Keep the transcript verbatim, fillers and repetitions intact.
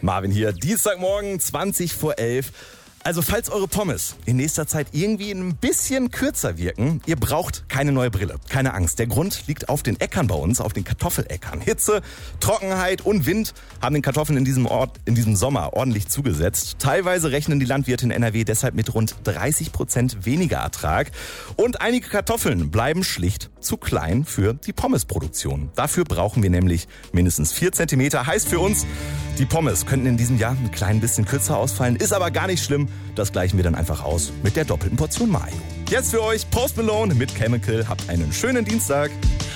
Marvin hier, Dienstagmorgen, zwanzig vor elf. Also falls eure Pommes in nächster Zeit irgendwie ein bisschen kürzer wirken, ihr braucht keine neue Brille. Keine Angst, der Grund liegt auf den Äckern bei uns, auf den Kartoffeläckern. Hitze, Trockenheit und Wind haben den Kartoffeln in diesem Ort, in diesem Sommer ordentlich zugesetzt. Teilweise rechnen die Landwirte in N R W deshalb mit rund dreißig Prozent weniger Ertrag. Und einige Kartoffeln bleiben schlicht zu klein für die Pommesproduktion. Dafür brauchen wir nämlich mindestens vier Zentimeter. Heißt für uns, die Pommes könnten in diesem Jahr ein klein bisschen kürzer ausfallen, ist aber gar nicht schlimm. Das gleichen wir dann einfach aus mit der doppelten Portion Mayo. Jetzt für euch Post Malone mit Chemical. Habt einen schönen Dienstag.